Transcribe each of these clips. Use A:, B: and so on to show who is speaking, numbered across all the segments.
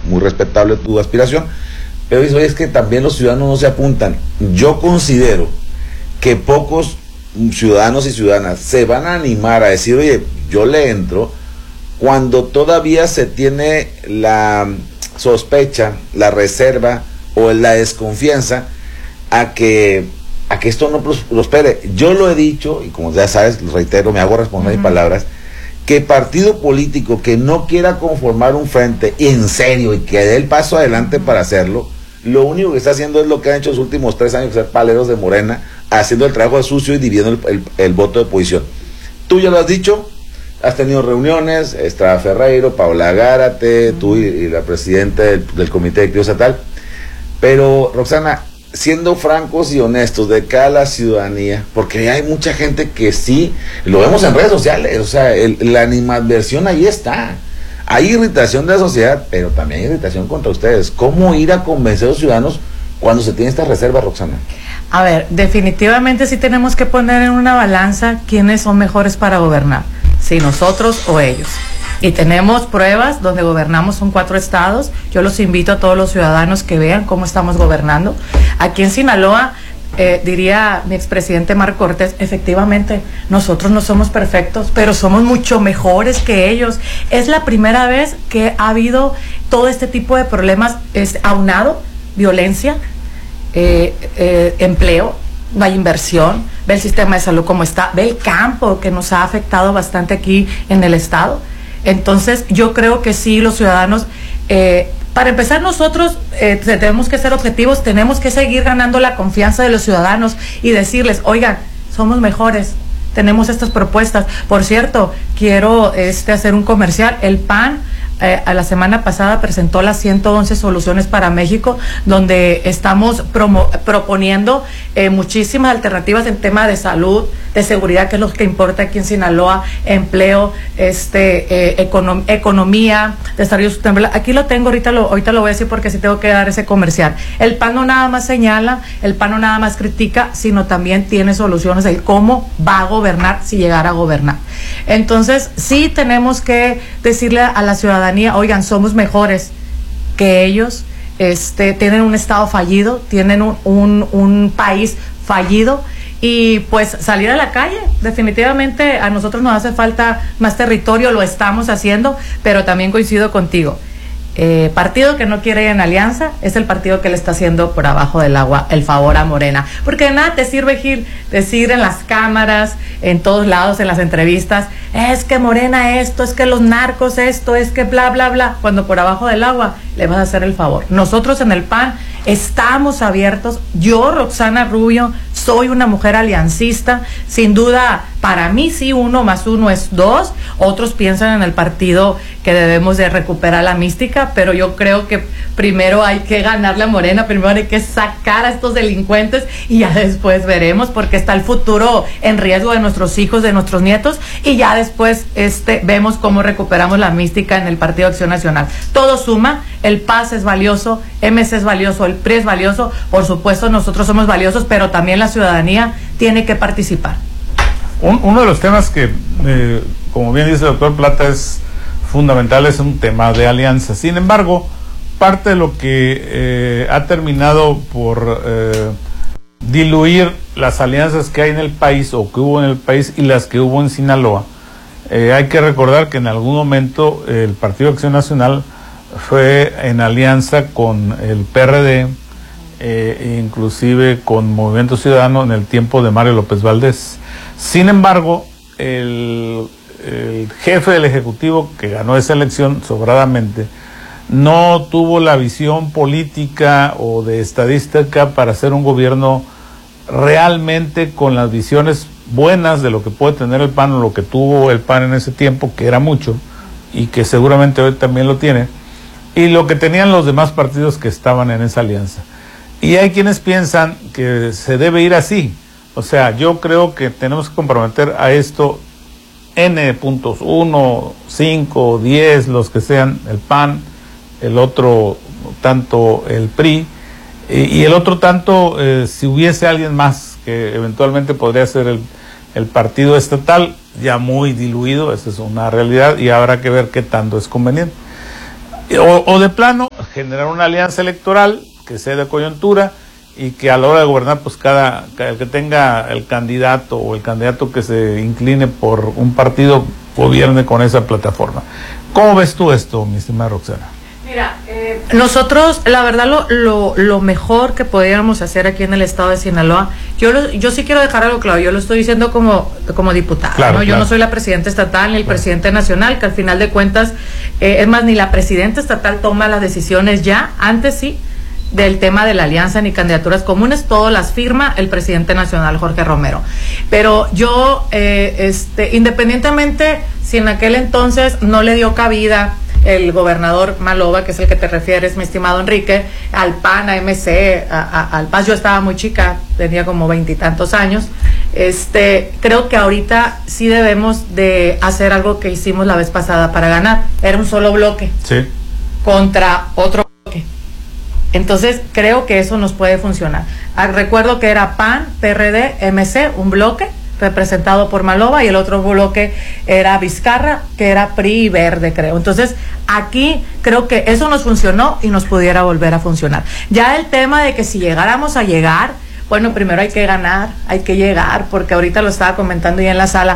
A: muy respetable tu aspiración, pero dice, oye, es que también los ciudadanos no se apuntan. Yo considero que pocos ciudadanos y ciudadanas se van a animar a decir, oye, yo le entro, cuando todavía se tiene la sospecha, la reserva o la desconfianza a que esto no prospere. Yo lo he dicho, y como ya sabes, lo reitero, me hago responsable de mis palabras, que partido político que no quiera conformar un frente en serio y que dé el paso adelante para hacerlo, lo único que está haciendo es lo que han hecho los últimos 3 años, ser paleros de Morena, haciendo el trabajo sucio y dividiendo el voto de oposición. Tú ya lo has dicho, has tenido reuniones, Estrada Ferreiro, Paola Gárate, tú y la presidenta del Comité de Crío Estatal, pero Roxana, siendo francos y honestos de cara a la ciudadanía, porque hay mucha gente que sí, lo vemos en redes sociales, o sea, la animadversión ahí está. Hay irritación de la sociedad, pero también hay irritación contra ustedes. ¿Cómo ir a convencer a los ciudadanos cuando se tiene esta reserva, Roxana?
B: A ver, definitivamente sí tenemos que poner en una balanza quiénes son mejores para gobernar, si nosotros o ellos. Y tenemos pruebas donde gobernamos, son 4 estados. Yo los invito a todos los ciudadanos que vean cómo estamos gobernando. Aquí en Sinaloa, diría mi expresidente Marco Cortés, efectivamente, nosotros no somos perfectos, pero somos mucho mejores que ellos. Es la primera vez que ha habido todo este tipo de problemas aunado, violencia, empleo, no hay inversión, ve el sistema de salud como está, ve el campo que nos ha afectado bastante aquí en el estado. Entonces yo creo que sí, los ciudadanos, para empezar nosotros tenemos que ser objetivos, tenemos que seguir ganando la confianza de los ciudadanos y decirles, oigan, somos mejores, tenemos estas propuestas. Por cierto, quiero hacer un comercial. El PAN a la semana pasada presentó las 111 soluciones para México, donde estamos proponiendo muchísimas alternativas en tema de salud, de seguridad, que es lo que importa aquí en Sinaloa, empleo, economía, desarrollo sustentable. Aquí lo tengo, ahorita lo voy a decir porque sí tengo que dar ese comercial. El PAN no nada más señala, el PAN no nada más critica, sino también tiene soluciones de cómo va a gobernar si llegara a gobernar. Entonces sí tenemos que decirle a la ciudadanía, oigan, somos mejores que ellos, tienen un estado fallido, tienen un país fallido, y pues salir a la calle. Definitivamente a nosotros nos hace falta más territorio, lo estamos haciendo, pero también coincido contigo. Partido que no quiere ir en alianza es el partido que le está haciendo por abajo del agua el favor a Morena, porque de nada te sirve, Gil, decir en las cámaras, en todos lados, en las entrevistas, es que Morena esto, es que los narcos esto, es que bla bla bla, cuando por abajo del agua le vas a hacer el favor. Nosotros en el PAN estamos abiertos. Yo, Roxana Rubio, soy una mujer aliancista, sin duda. Para mí sí, 1 más 1 es 2, otros piensan en el partido que debemos de recuperar la mística, pero yo creo que primero hay que ganarle a Morena, primero hay que sacar a estos delincuentes y ya después veremos, porque está el futuro en riesgo de nuestros hijos, de nuestros nietos, y ya después vemos cómo recuperamos la mística en el Partido Acción Nacional. Todo suma, el PAS es valioso, MC es valioso, el PRI es valioso, por supuesto nosotros somos valiosos, pero también la ciudadanía tiene que participar.
C: Uno de los temas que, como bien dice el doctor Plata, es fundamental, es un tema de alianza. Sin embargo, parte de lo que ha terminado por diluir las alianzas que hay en el país, o que hubo en el país, y las que hubo en Sinaloa, hay que recordar que en algún momento el Partido Acción Nacional fue en alianza con el PRD, inclusive con Movimiento Ciudadano en el tiempo de Mario López Valdés. Sin embargo, el jefe del Ejecutivo, que ganó esa elección sobradamente, no tuvo la visión política o de estadística para hacer un gobierno realmente con las visiones buenas de lo que puede tener el PAN, o lo que tuvo el PAN en ese tiempo, que era mucho, y que seguramente hoy también lo tiene, y lo que tenían los demás partidos que estaban en esa alianza. Y hay quienes piensan que se debe ir así. O sea, yo creo que tenemos que comprometer a esto N puntos, 1, 5, 10, los que sean, el PAN, el otro tanto el PRI, y el otro tanto, si hubiese alguien más que eventualmente podría ser el partido estatal, ya muy diluido, esa es una realidad, y habrá que ver qué tanto es conveniente. O de plano, generar una alianza electoral que sea de coyuntura y que a la hora de gobernar, pues el que tenga el candidato o el candidato que se incline por un partido gobierne con esa plataforma. ¿Cómo ves tú esto, mi estimada Roxana?
B: Mira, nosotros, la verdad, lo mejor que podríamos hacer aquí en el estado de Sinaloa, yo sí quiero dejar algo claro, yo lo estoy diciendo como diputada,
C: claro,
B: ¿no? Yo no soy la presidenta estatal ni el presidente nacional, que al final de cuentas, es más, ni la presidenta estatal toma las decisiones ya, antes sí, del tema de la alianza ni candidaturas comunes, todas las firma el presidente nacional Jorge Romero. Pero yo, independientemente si en aquel entonces no le dio cabida el gobernador Maloba, que es el que te refieres, mi estimado Enrique, al PAN, a MC, al PAS, yo estaba muy chica, tenía como 20 y tantos años, creo que ahorita sí debemos de hacer algo que hicimos la vez pasada para ganar, era un solo bloque,
C: sí,
B: contra otro bloque. Entonces creo que eso nos puede funcionar. Recuerdo que era PAN, PRD, MC, un bloque representado por Maloba, y el otro bloque era Vizcarra, que era PRI y Verde, creo. Entonces aquí creo que eso nos funcionó y nos pudiera volver a funcionar. Ya el tema de que si llegáramos a llegar, bueno, primero hay que ganar, hay que llegar, porque ahorita lo estaba comentando ya en la sala,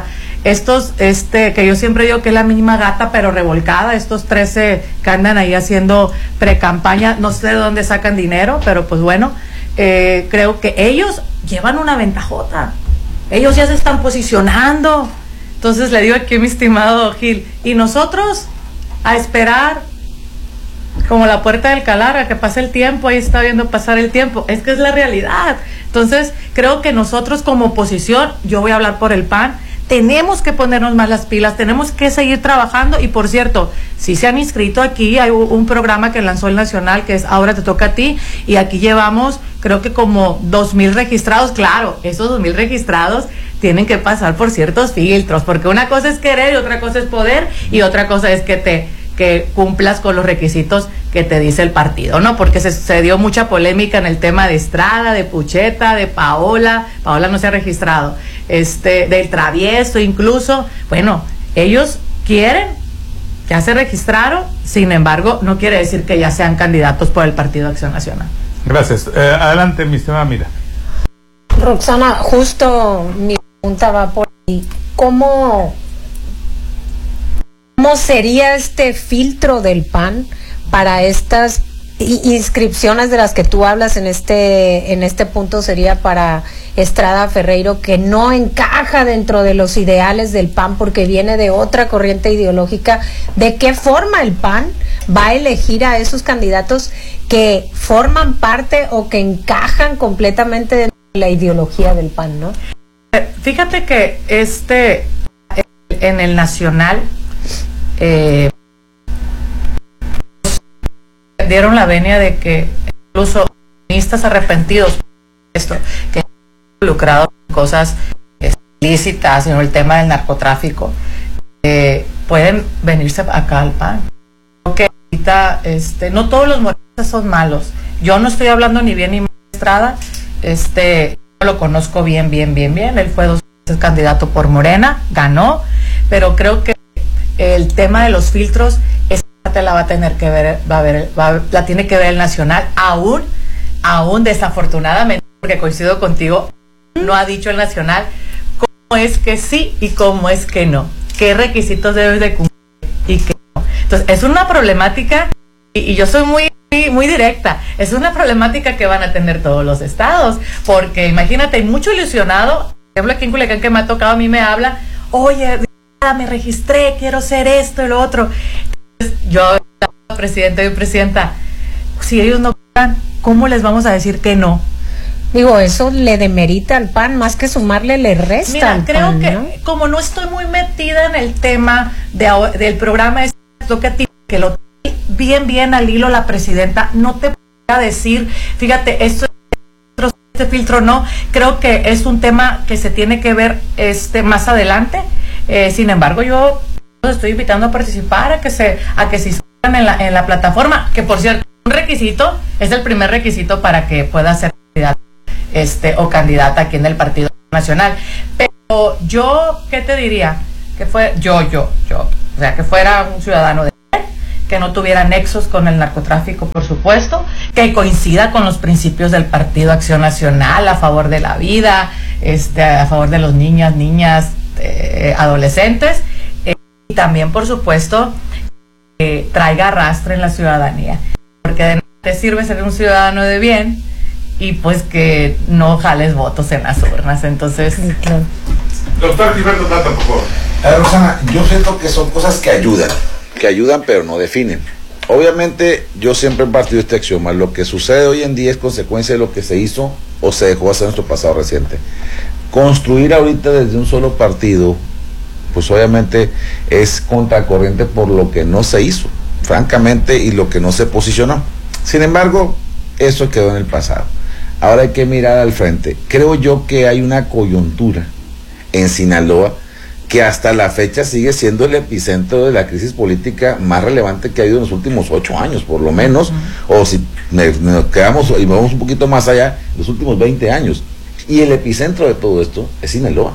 B: que yo siempre digo que es la misma gata pero revolcada, estos 13 que andan ahí haciendo pre-campaña, no sé de dónde sacan dinero, pero pues bueno, creo que ellos llevan una ventajota, ellos ya se están posicionando. Entonces le digo aquí a mi estimado Gil, y nosotros a esperar como la puerta del Calar, a que pase el tiempo, ahí está viendo pasar el tiempo, es que es la realidad. Entonces creo que nosotros como oposición, yo voy a hablar por el PAN, tenemos que ponernos más las pilas, tenemos que seguir trabajando. Y por cierto, si se han inscrito aquí, hay un programa que lanzó el Nacional, que es Ahora Te Toca a Ti, y aquí llevamos creo que como 2,000 registrados. Claro, esos 2,000 registrados tienen que pasar por ciertos filtros, porque una cosa es querer y otra cosa es poder, y otra cosa es que cumplas con los requisitos que te dice el partido, ¿no? Porque se dio mucha polémica en el tema de Estrada, de Pucheta, de Paola no se ha registrado, del Travieso incluso. Bueno, ellos quieren, ya se registraron, sin embargo, no quiere decir que ya sean candidatos por el Partido Acción Nacional.
C: Gracias. Adelante, mi estimada Mira.
D: Roxana, justo mi pregunta va por ahí. ¿Cómo sería este filtro del PAN para estas inscripciones de las que tú hablas en este punto? Sería para Estrada Ferreiro, que no encaja dentro de los ideales del PAN porque viene de otra corriente ideológica. ¿De qué forma el PAN va a elegir a esos candidatos que forman parte o que encajan completamente dentro de la ideología del PAN, no?
B: Fíjate que en el Nacional dieron la venia de que incluso feministas arrepentidos esto, que han involucrado en cosas ilícitas, sino el tema del narcotráfico, pueden venirse acá al PAN. Porque ahorita no todos los morenistas son malos. Yo no estoy hablando ni bien ni mal de Estrada, lo conozco bien, él fue 2 veces candidato por Morena, ganó, pero creo que el tema de los filtros, esa parte la va a tener que ver, la tiene que ver el Nacional, aún desafortunadamente, porque coincido contigo, no ha dicho el Nacional cómo es que sí y cómo es que no, qué requisitos debes de cumplir y qué no. Entonces, es una problemática, y yo soy muy directa, es una problemática que van a tener todos los estados, porque imagínate, hay mucho ilusionado, por ejemplo aquí en Culiacán, que me ha tocado, a mí me habla, oye, me registré, quiero ser esto y lo otro. Entonces, yo, presidenta, si ellos no quieren, ¿cómo les vamos a decir que no?
D: Digo, eso le demerita al PAN, más que sumarle le resta.
B: Mira,
D: al
B: creo
D: PAN,
B: que,
D: ¿no?
B: como no estoy muy metida en el tema del programa, que lo bien al hilo la presidenta, no te podría decir, fíjate, este filtro no, creo que es un tema que se tiene que ver más adelante. Sin embargo, yo los estoy invitando a participar, a que se inscriban en la plataforma, que por cierto, un requisito, es el primer requisito para que pueda ser candidato o candidata aquí en el Partido Nacional. Pero yo, ¿qué te diría? Que fue yo, o sea, que fuera un ciudadano de que que no tuviera nexos con el narcotráfico, por supuesto, que coincida con los principios del Partido Acción Nacional a favor de la vida, a favor de los niñas, adolescentes, y también, por supuesto, traiga arrastre en la ciudadanía, porque de nada te sirve ser un ciudadano de bien y pues que no jales votos en las urnas. Entonces,
C: doctor Gilberto Plata, por favor.
A: Rosana, yo siento que son cosas que ayudan pero no definen. Obviamente yo siempre he partido de este axioma: lo que sucede hoy en día es consecuencia de lo que se hizo o se dejó hacer en nuestro pasado reciente. Construir ahorita desde un solo partido, pues obviamente es contracorriente por lo que no se hizo, francamente, y lo que no se posicionó. Sin embargo, eso quedó en el pasado. Ahora hay que mirar al frente. Creo yo que hay una coyuntura en Sinaloa que hasta la fecha sigue siendo el epicentro de la crisis política más relevante que ha habido en los últimos 8 años, por lo menos, o si nos quedamos y vamos un poquito más allá, los últimos 20 años. Y el epicentro de todo esto es Sinaloa.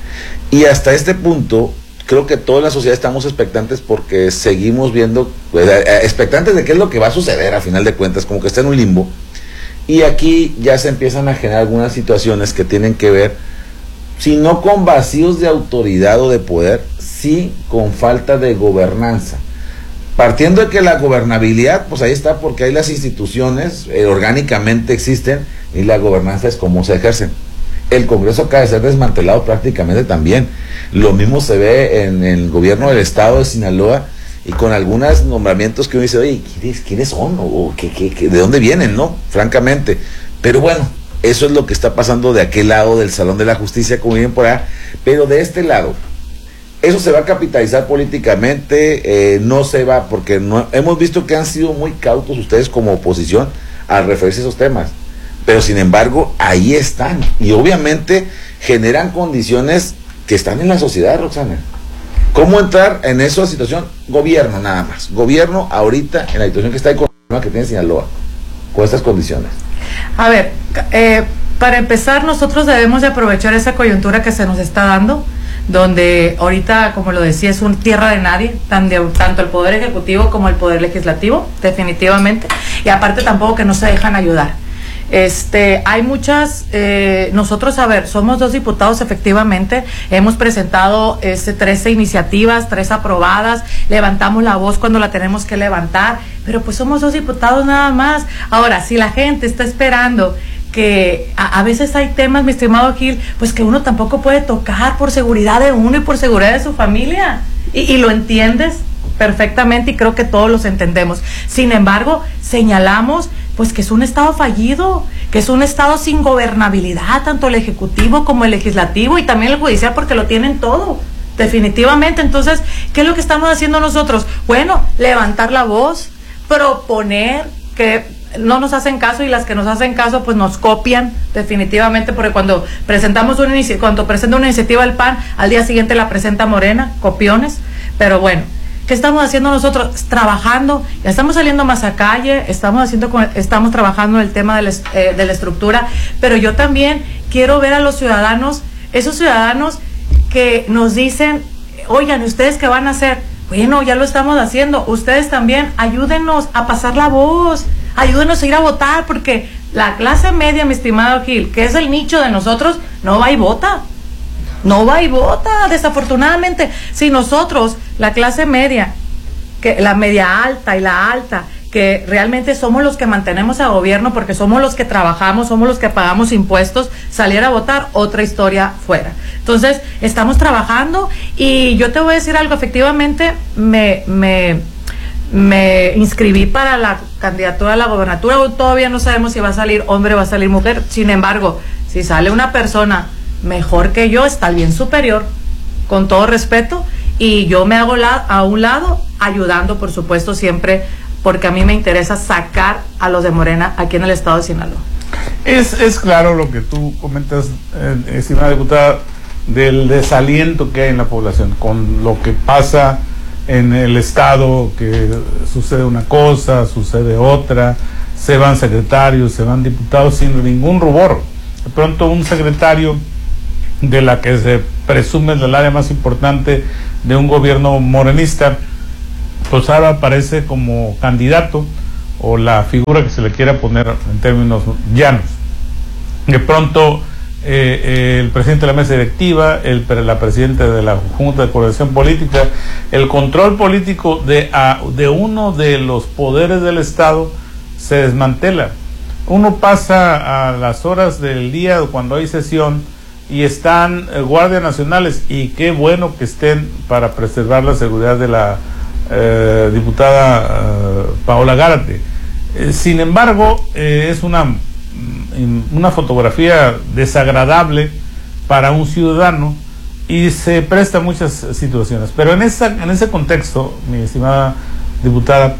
A: Y hasta este punto, creo que toda la sociedad estamos expectantes porque seguimos viendo, expectantes de qué es lo que va a suceder a final de cuentas, como que está en un limbo. Y aquí ya se empiezan a generar algunas situaciones que tienen que ver, si no con vacíos de autoridad o de poder, sí con falta de gobernanza. Partiendo de que la gobernabilidad, pues ahí está, porque hay las instituciones, orgánicamente existen, y la gobernanza es cómo se ejercen. El Congreso acaba de ser desmantelado prácticamente también. Lo mismo se ve en el gobierno del estado de Sinaloa, y con algunos nombramientos que uno dice, oye, ¿quiénes son? ¿O de dónde vienen? ¿No? Francamente. Pero bueno, eso es lo que está pasando de aquel lado del Salón de la Justicia, como vienen por allá. Pero de este lado, eso se va a capitalizar políticamente, no se va, porque no, hemos visto que han sido muy cautos ustedes como oposición al referirse a esos temas. Pero sin embargo, ahí están. Y obviamente generan condiciones que están en la sociedad, Roxana. ¿Cómo entrar en esa situación? Gobierno nada más. Gobierno ahorita en la situación que está económica que tiene Sinaloa, con estas condiciones.
B: A ver, para empezar, nosotros debemos de aprovechar esa coyuntura que se nos está dando, donde ahorita, como lo decía, es una tierra de nadie, tanto el Poder Ejecutivo como el Poder Legislativo, definitivamente, y aparte tampoco que no se dejan ayudar. Hay muchas, nosotros, a ver, somos 2 diputados, efectivamente, hemos presentado 13 iniciativas, 3 aprobadas, levantamos la voz cuando la tenemos que levantar, pero pues somos 2 diputados nada más. Ahora, si la gente está esperando que a veces hay temas, mi estimado Gil, pues que uno tampoco puede tocar por seguridad de uno y por seguridad de su familia, y lo entiendes perfectamente, y creo que todos los entendemos. Sin embargo, señalamos pues que es un estado fallido, que es un estado sin gobernabilidad, tanto el ejecutivo como el legislativo y también el judicial, porque lo tienen todo, definitivamente. Entonces, ¿qué es lo que estamos haciendo nosotros? Bueno, levantar la voz, proponer, que no nos hacen caso, y las que nos hacen caso pues nos copian definitivamente, porque cuando presentamos cuando presenta una iniciativa el PAN, al día siguiente la presenta Morena, copiones. Pero bueno, ¿qué estamos haciendo nosotros? Trabajando, ya estamos saliendo más a calle, estamos trabajando en el tema de la estructura, pero yo también quiero ver a los ciudadanos, esos ciudadanos que nos dicen, oigan, ¿ustedes qué van a hacer? Bueno, ya lo estamos haciendo, ustedes también, ayúdenos a pasar la voz, ayúdenos a ir a votar, porque la clase media, mi estimado Gil, que es el nicho de nosotros, no va y vota. No va y vota, desafortunadamente. Si nosotros, la clase media, que la media alta y la alta, que realmente somos los que mantenemos al gobierno, porque somos los que trabajamos, somos los que pagamos impuestos, saliera a votar, otra historia fuera. Entonces, estamos trabajando, y yo te voy a decir algo, efectivamente, me inscribí para la candidatura a la gobernatura. Todavía no sabemos si va a salir hombre o va a salir mujer. Sin embargo, si sale una persona mejor que yo, está el bien superior, con todo respeto, y yo me hago a un lado, ayudando, por supuesto, siempre, porque a mí me interesa sacar a los de Morena aquí en el estado de Sinaloa.
C: Es claro lo que tú comentas, estimada diputada, del desaliento que hay en la población con lo que pasa en el estado, que sucede una cosa, sucede otra, se van secretarios, se van diputados sin ningún rubor. De pronto un secretario de la que se presume es el área más importante de un gobierno morenista, pues ahora aparece como candidato o la figura que se le quiera poner en términos llanos. De pronto el presidente de la mesa directiva, la presidenta de la Junta de Coordinación Política, el control político de uno de los poderes del Estado se desmantela. Uno pasa a las horas del día cuando hay sesión y están guardias nacionales, y qué bueno que estén para preservar la seguridad de la diputada Paola Gárate. Sin embargo, es una fotografía desagradable para un ciudadano y se presta a muchas situaciones. Pero en ese contexto, mi estimada diputada,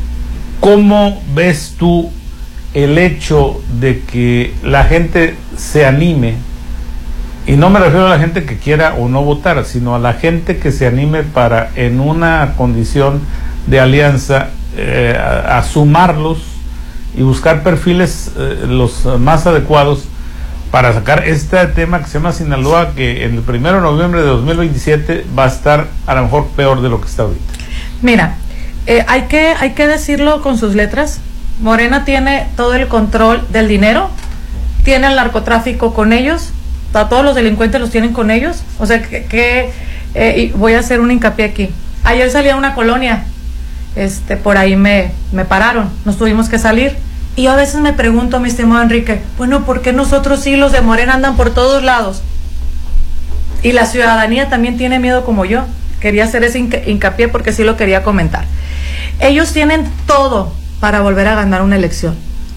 C: ¿cómo ves tú el hecho de que la gente se anime? Y no me refiero a la gente que quiera o no votar, sino a la gente que se anime para, en una condición de alianza, a sumarlos y buscar perfiles los más adecuados para sacar este tema que se llama Sinaloa, que en el 1 de noviembre de 2027 va a estar a lo mejor peor de lo que está ahorita.
B: Mira, hay que decirlo con sus letras. Morena tiene todo el control del dinero, tiene el narcotráfico con ellos, a todos los delincuentes los tienen con ellos. O sea, y voy a hacer un hincapié aquí. Ayer salí a una colonia, por ahí me pararon, nos tuvimos que salir. Y yo a veces me pregunto, mi estimado Enrique, bueno, ¿por qué nosotros sí, los de Morena, andan por todos lados? Y la ciudadanía también tiene miedo como yo. Quería hacer ese hincapié porque sí lo quería comentar. Ellos tienen todo para volver a ganar una elección.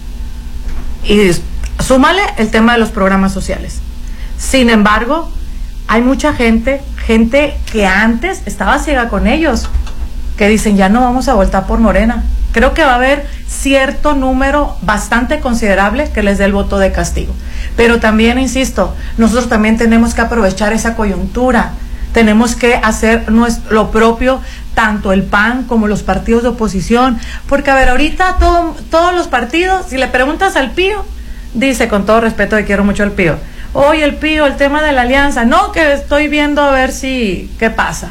B: Y súmale el tema de los programas sociales. Sin embargo, hay mucha gente que antes estaba ciega con ellos, que dicen, ya no vamos a votar por Morena. Creo que va a haber cierto número bastante considerable que les dé el voto de castigo. Pero también, insisto, nosotros también tenemos que aprovechar esa coyuntura. Tenemos que hacer lo propio, tanto el PAN como los partidos de oposición. Porque, a ver, ahorita todos los partidos, si le preguntas al Pío, dice, con todo respeto, que quiero mucho al Pío, oye, el Pío, el tema de la alianza, no, que estoy viendo a ver qué pasa.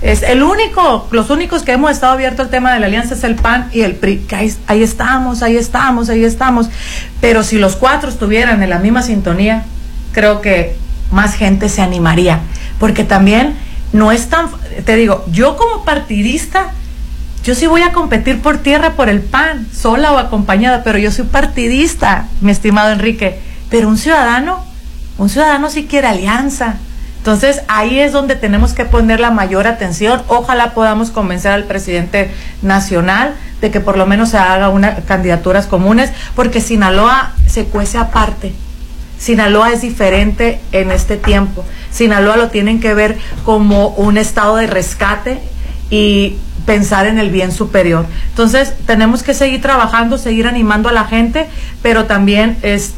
B: Los únicos que hemos estado abierto al tema de la alianza es el PAN y el PRI, que ahí estamos. Pero si los cuatro estuvieran en la misma sintonía, creo que más gente se animaría. Porque también no es tan, te digo, yo como partidista, yo sí voy a competir por tierra por el PAN, sola o acompañada, pero yo soy partidista, mi estimado Enrique. Pero un ciudadano sí quiere alianza. Entonces ahí es donde tenemos que poner la mayor atención. Ojalá podamos convencer al presidente nacional de que por lo menos se haga candidaturas comunes, porque Sinaloa se cuece aparte. Sinaloa es diferente en este tiempo. Sinaloa lo tienen que ver como un estado de rescate y pensar en el bien superior. Entonces tenemos que seguir trabajando, seguir animando a la gente, pero también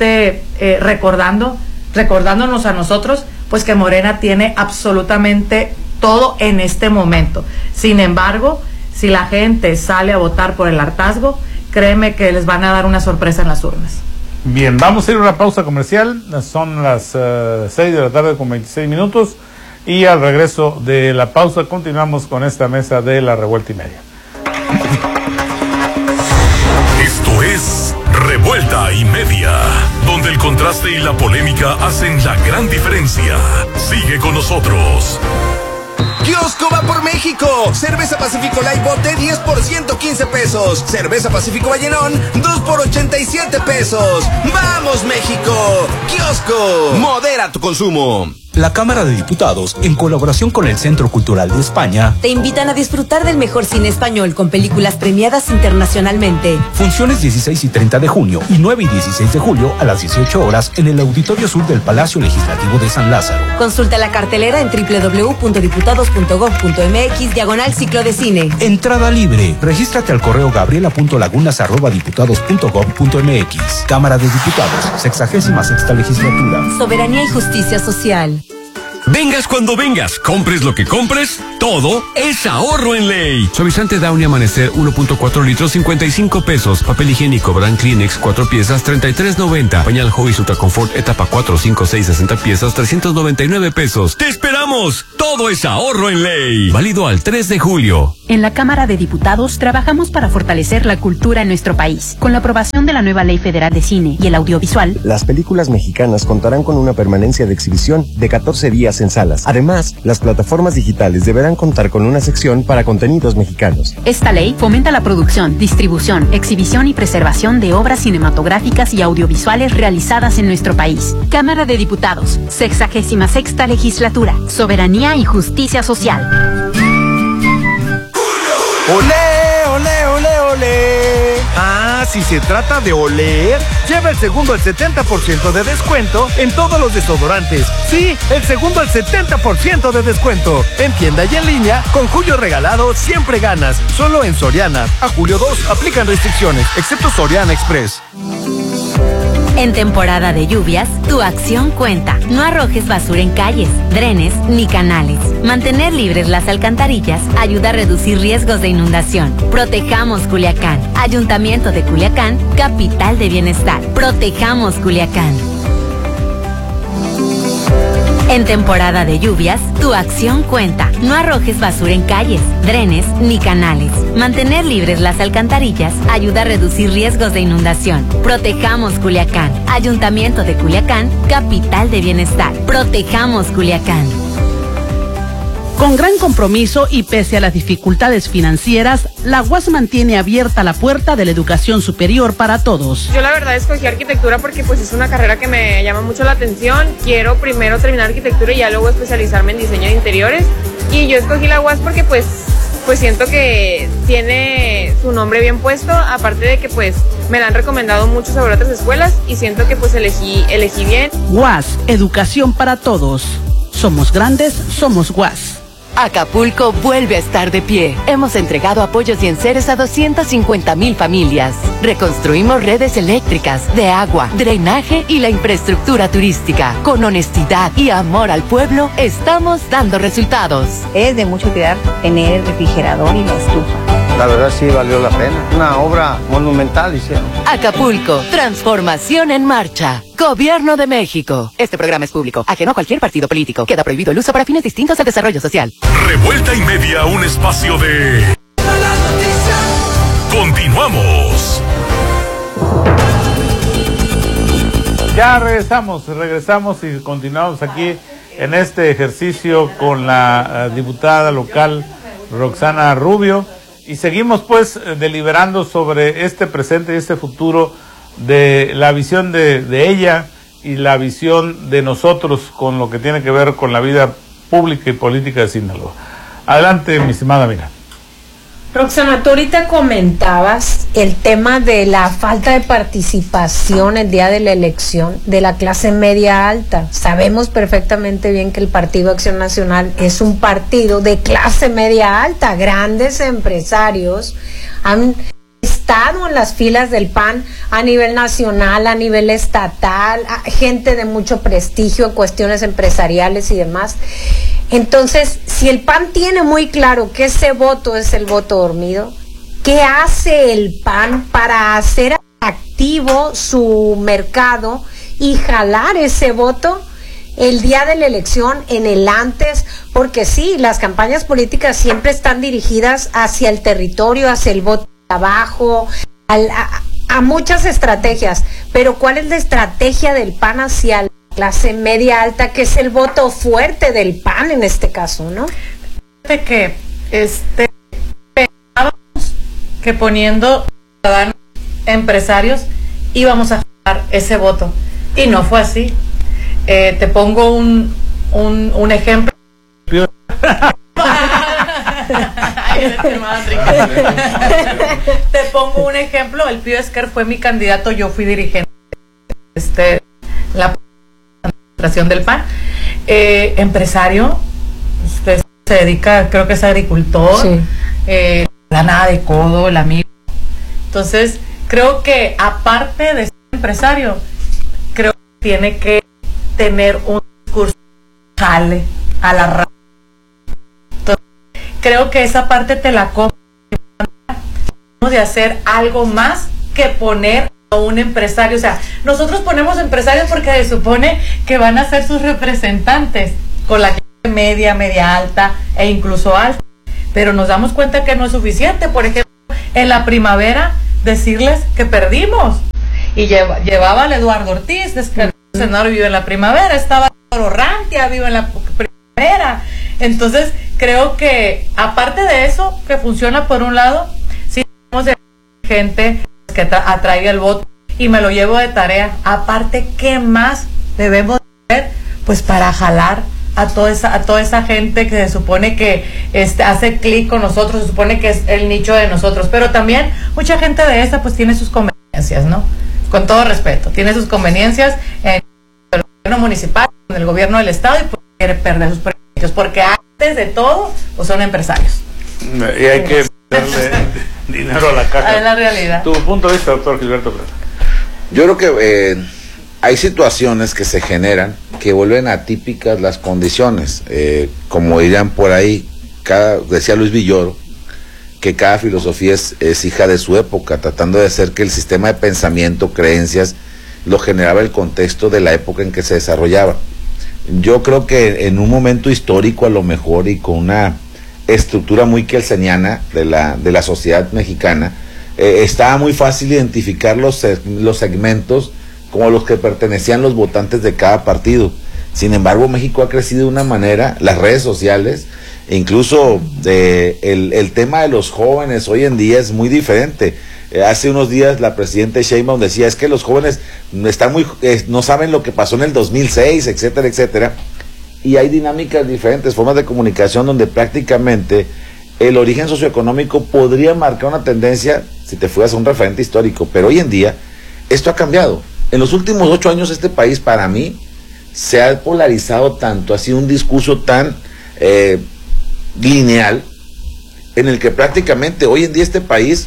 B: recordándonos a nosotros, pues que Morena tiene absolutamente todo en este momento. Sin embargo, si la gente sale a votar por el hartazgo, créeme que les van a dar una sorpresa en las urnas.
C: Bien, vamos a ir a una pausa comercial. Son las 6 de la tarde con 26 minutos. Y al regreso de la pausa continuamos con esta mesa de la Revuelta y Media.
E: Esto es Revuelta y Media, donde el contraste y la polémica hacen la gran diferencia. Sigue con nosotros.
F: Kiosco va por México. Cerveza Pacífico Light bote 10 por 115 pesos. Cerveza Pacífico Vallenón 2 por 87 pesos. ¡Vamos, México! Kiosco. Modera tu consumo.
G: La Cámara de Diputados, en colaboración con el Centro Cultural de España,
H: te invitan a disfrutar del mejor cine español con películas premiadas internacionalmente.
G: Funciones 16 y 30 de junio y 9 y 16 de julio a las 18 horas en el Auditorio Sur del Palacio Legislativo de San Lázaro.
H: Consulta la cartelera en www.diputados.gov.mx/ciclo de cine.
G: Entrada libre. Regístrate al correo gabriela.lagunas@diputados.gov.mx. Cámara de Diputados, 66ª Legislatura.
H: Soberanía y justicia social.
I: Vengas cuando vengas, compres lo que compres, todo es ahorro en Ley. Suavizante Downy Amanecer 1.4 litros, 55 pesos. Papel higiénico Brand Kleenex 4 piezas, 33.90. Pañal Hobbies Ultra Confort etapa 4, 5, 6, 60 piezas, 399 pesos. ¡Te esperamos! Todo es ahorro en Ley. Válido al 3 de julio.
J: En la Cámara de Diputados trabajamos para fortalecer la cultura en nuestro país. Con la aprobación de la nueva Ley Federal de Cine y el Audiovisual,
K: las películas mexicanas contarán con una permanencia de exhibición de 14 días en salas. Además, las plataformas digitales deberán contar con una sección para contenidos mexicanos.
J: Esta ley fomenta la producción, distribución, exhibición y preservación de obras cinematográficas y audiovisuales realizadas en nuestro país. Cámara de Diputados, 66ª Legislatura, Soberanía y Justicia Social.
L: ¡Olé, olé, olé, olé! Ah, si se trata de oler, lleva el segundo al 70% de descuento en todos los desodorantes. Sí, el segundo al 70% de descuento. En tienda y en línea, con Julio Regalado siempre ganas. Solo en Soriana. A julio 2 aplican restricciones, excepto Soriana Express.
M: En temporada de lluvias, tu acción cuenta. No arrojes basura en calles, drenes ni canales. Mantener libres las alcantarillas ayuda a reducir riesgos de inundación. Protejamos Culiacán. Ayuntamiento de Culiacán, capital de bienestar. Protejamos Culiacán. En temporada de lluvias, tu acción cuenta. No arrojes basura en calles, drenes ni canales. Mantener libres las alcantarillas ayuda a reducir riesgos de inundación. Protejamos Culiacán. Ayuntamiento de Culiacán, capital de bienestar. Protejamos Culiacán.
N: Con gran compromiso y pese a las dificultades financieras, la UAS mantiene abierta la puerta de la educación superior para todos.
O: Yo la verdad escogí arquitectura porque pues es una carrera que me llama mucho la atención. Quiero primero terminar arquitectura y ya luego especializarme en diseño de interiores. Y yo escogí la UAS porque pues siento que tiene su nombre bien puesto, aparte de que pues me la han recomendado mucho sobre otras escuelas y siento que pues elegí bien.
N: UAS, educación para todos. Somos grandes, somos UAS.
P: Acapulco vuelve a estar de pie. Hemos entregado apoyos y enseres a 250,000 familias. Reconstruimos redes eléctricas, de agua, drenaje y la infraestructura turística. Con honestidad y amor al pueblo, estamos dando resultados.
Q: Es de mucho cuidar tener el refrigerador y la estufa.
R: La verdad sí valió la pena. Una obra monumental hicieron.
P: Acapulco, transformación en marcha. Gobierno de México. Este programa es público, ajeno a cualquier partido político. Queda prohibido el uso para fines distintos al desarrollo social.
E: Revuelta y media, un espacio de... Continuamos.
C: Ya regresamos y continuamos aquí en este ejercicio con la diputada local Roxana Rubio. Y seguimos pues deliberando sobre este presente y este futuro de la visión de ella y la visión de nosotros con lo que tiene que ver con la vida pública y política de Sinaloa. Adelante, mi estimada amiga.
D: Roxana, tú ahorita comentabas el tema de la falta de participación el día de la elección de la clase media alta. Sabemos perfectamente bien que el Partido Acción Nacional es un partido de clase media alta. Grandes empresarios han estado en las filas del PAN a nivel nacional, a nivel estatal, gente de mucho prestigio en cuestiones empresariales y demás. Entonces, si el PAN tiene muy claro que ese voto es el voto dormido, ¿qué hace el PAN para hacer activo su mercado y jalar ese voto el día de la elección, en el antes? Porque sí, las campañas políticas siempre están dirigidas hacia el territorio, hacia el voto de abajo, a muchas estrategias, pero ¿cuál es la estrategia del PAN hacia la clase media alta, que es el voto fuerte del PAN en este caso, ¿no?
B: De que pensábamos que poniendo ciudadanos empresarios íbamos a ganar ese voto y no fue así. Te pongo un ejemplo. Te pongo un ejemplo. El Pío Esquer fue mi candidato, yo fui dirigente la administración del PAN, empresario, usted se dedica, creo que es agricultor, sí. La nada de codo, el amigo. Entonces creo que aparte de ser empresario, creo que tiene que tener un discurso jale a la radio. Entonces, creo que esa parte te la compro de hacer algo más que poner a un empresario. O sea, nosotros ponemos empresarios porque se supone que van a ser sus representantes con la clase media, media alta e incluso alta, pero nos damos cuenta que no es suficiente. Por ejemplo, en la primavera decirles que perdimos y llevaba al Eduardo Ortiz, que el senador vive en la primavera, estaba Rantia, vive en la primavera. Entonces creo que aparte de eso, que funciona por un lado, sí tenemos de gente que atraiga el voto, y me lo llevo de tarea. Aparte, ¿qué más debemos hacer pues para jalar a toda esa gente que se supone que hace clic con nosotros, se supone que es el nicho de nosotros? Pero también mucha gente de esa pues tiene sus conveniencias, ¿no? Con todo respeto, tiene sus conveniencias en el gobierno municipal, en el gobierno del estado, y pues quiere perder sus privilegios, porque antes de todo pues son empresarios.
C: Y hay que darle dinero a la caja.
B: Es la realidad.
C: Tu punto de vista, doctor Gilberto Plata.
A: Yo creo que hay situaciones que se generan que vuelven atípicas las condiciones, como dirían por ahí, decía Luis Villoro, que cada filosofía es hija de su época, tratando de hacer que el sistema de pensamiento, creencias, lo generaba el contexto de la época en que se desarrollaba. Yo creo que en un momento histórico, a lo mejor, y con una estructura muy kelseniana de la sociedad mexicana, estaba muy fácil identificar los segmentos como los que pertenecían los votantes de cada partido. Sin embargo, México ha crecido de una manera, las redes sociales, e incluso el tema de los jóvenes hoy en día es muy diferente. Hace unos días la presidenta Sheinbaum decía, es que los jóvenes están no saben lo que pasó en el 2006, etcétera, etcétera. Y hay dinámicas diferentes, formas de comunicación donde prácticamente el origen socioeconómico podría marcar una tendencia si te fueras a un referente histórico, pero hoy en día esto ha cambiado. En los últimos 8 años este país, para mí, se ha polarizado tanto, ha sido un discurso tan lineal, en el que prácticamente hoy en día este país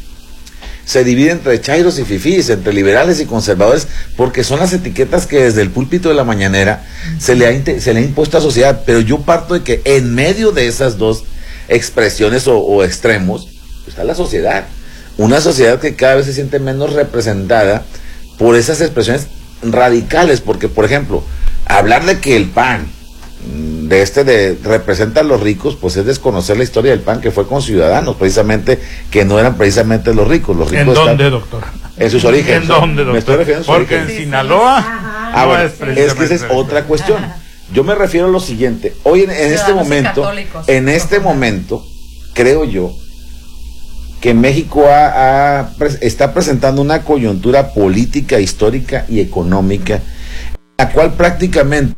A: se divide entre chairos y fifís, entre liberales y conservadores, porque son las etiquetas que desde el púlpito de la mañanera se le ha impuesto a la sociedad. Pero yo parto de que en medio de esas dos expresiones o extremos está la sociedad, una sociedad que cada vez se siente menos representada por esas expresiones radicales, porque por ejemplo, hablar de que el PAN representa a los ricos, pues es desconocer la historia del PAN, que fue con ciudadanos precisamente, que no eran precisamente los ricos. Los ricos
C: ¿En dónde, doctor?
A: En sus orígenes.
C: ¿En dónde, doctor?
A: Me estoy refiriendo a sus
C: porque
A: orígenes.
C: en Sinaloa
A: no bueno, es que esa es otra cuestión. Yo me refiero a lo siguiente. Hoy en este momento, creo yo que México está presentando una coyuntura política, histórica y económica, en la cual prácticamente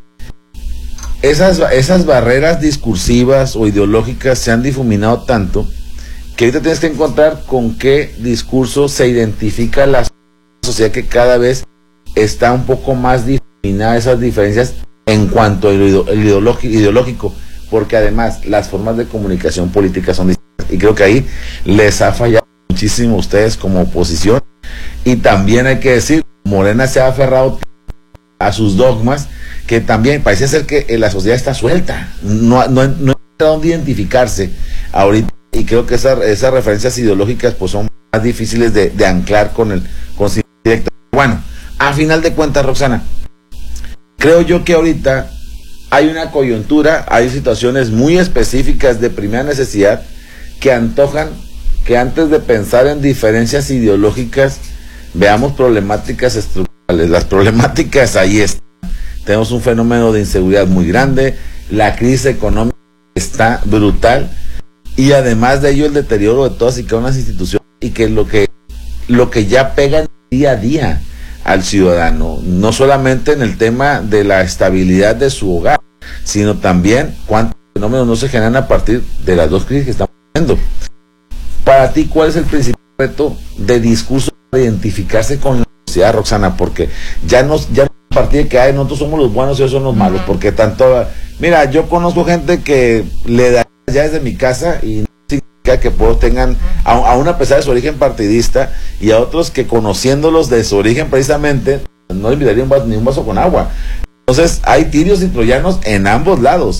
A: esas barreras discursivas o ideológicas se han difuminado tanto que ahorita tienes que encontrar con qué discurso se identifica la sociedad, que cada vez está un poco más difuminada esas diferencias en cuanto a el ideológico, porque además las formas de comunicación política son distintas, y creo que ahí les ha fallado muchísimo a ustedes como oposición. Y también hay que decir, Morena se ha aferrado a sus dogmas, que también parece ser que la sociedad está suelta, no encuentra dónde identificarse ahorita, y creo que esas referencias ideológicas pues son más difíciles de anclar con directo. Bueno, a final de cuentas, Roxana, creo yo que ahorita hay una coyuntura, hay situaciones muy específicas de primera necesidad que antojan que antes de pensar en diferencias ideológicas veamos problemáticas estructurales. Las problemáticas ahí están. Tenemos un fenómeno de inseguridad muy grande, la crisis económica está brutal, y además de ello el deterioro de todas y cada una de las instituciones, y que lo que ya pega día a día al ciudadano, no solamente en el tema de la estabilidad de su hogar, sino también cuántos fenómenos no se generan a partir de las dos crisis que estamos viendo. Para ti, ¿cuál es el principal reto de discurso para identificarse con la sociedad, Roxana? Porque ya no a partir de que nosotros somos los buenos y ellos son los malos, porque tanto, mira, yo conozco gente que le da ya desde mi casa, y no significa que todos tengan, aún a pesar de su origen partidista, y a otros que conociéndolos de su origen precisamente, no le invitaría ni un vaso con agua. Entonces hay tirios y troyanos en ambos lados,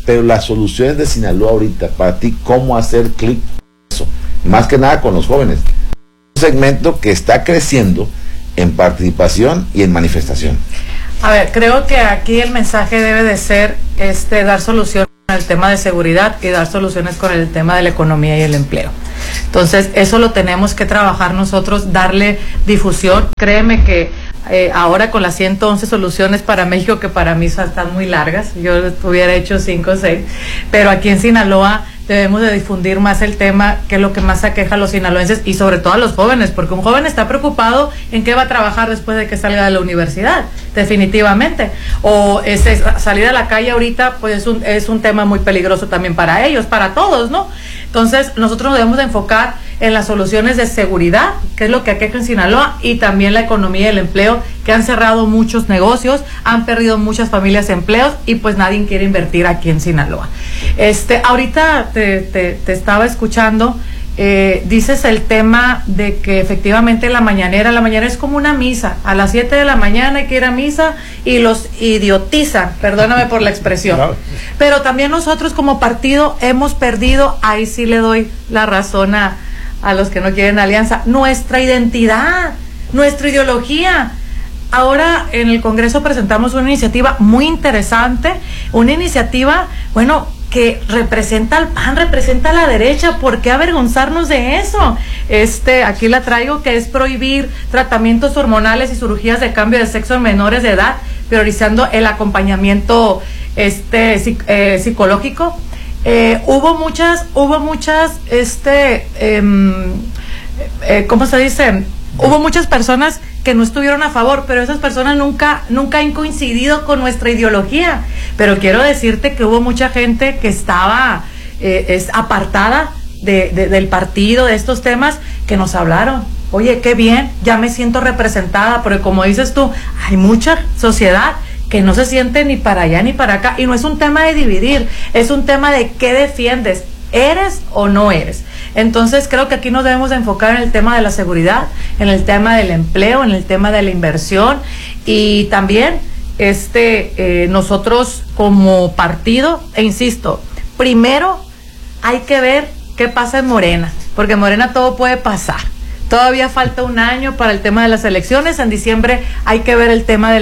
A: pero las soluciones de Sinaloa ahorita, para ti, ¿cómo hacer clic eso? Más que nada con los jóvenes. Un segmento que está creciendo en participación y en manifestación.
B: A ver, creo que aquí el mensaje debe de ser dar soluciones con el tema de seguridad y dar soluciones con el tema de la economía y el empleo. Entonces, eso lo tenemos que trabajar nosotros, darle difusión. Créeme que ahora con las 111 soluciones para México, que para mí están muy largas, yo hubiera hecho 5 o 6, pero aquí en Sinaloa debemos de difundir más el tema, que es lo que más aqueja a los sinaloenses y sobre todo a los jóvenes, porque un joven está preocupado en qué va a trabajar después de que salga de la universidad, definitivamente, o salir a la calle ahorita pues es un tema muy peligroso también para ellos, para todos, ¿no? Entonces nosotros nos debemos de enfocar en las soluciones de seguridad, que es lo que aqueja en Sinaloa, y también la economía y el empleo, que han cerrado muchos negocios, han perdido muchas familias empleos y pues nadie quiere invertir aquí en Sinaloa. Ahorita te estaba escuchando, dices el tema de que efectivamente la mañanera es como una misa, a las 7 de la mañana hay que ir a misa y los idiotizan, perdóname por la expresión, pero también nosotros como partido hemos perdido, ahí sí le doy la razón a los que no quieren alianza, nuestra identidad, nuestra ideología. Ahora en el Congreso presentamos una iniciativa muy interesante, una iniciativa, bueno, que representa al PAN, representa a la derecha. ¿Por qué avergonzarnos de eso? Aquí la traigo, que es prohibir tratamientos hormonales y cirugías de cambio de sexo en menores de edad, priorizando el acompañamiento psicológico. Hubo muchas, ¿cómo se dice? Hubo muchas personas que no estuvieron a favor, pero esas personas nunca han coincidido con nuestra ideología. Pero quiero decirte que hubo mucha gente que estaba apartada del partido, de estos temas, que nos hablaron. Oye, qué bien, ya me siento representada, porque como dices tú, hay mucha sociedad que no se siente ni para allá ni para acá, y no es un tema de dividir, es un tema de qué defiendes, ¿eres o no eres? Entonces creo que aquí nos debemos de enfocar en el tema de la seguridad, en el tema del empleo, en el tema de la inversión, y también nosotros como partido, e insisto, primero hay que ver qué pasa en Morena, porque en Morena todo puede pasar. Todavía falta un año para el tema de las elecciones. En diciembre hay que ver el tema de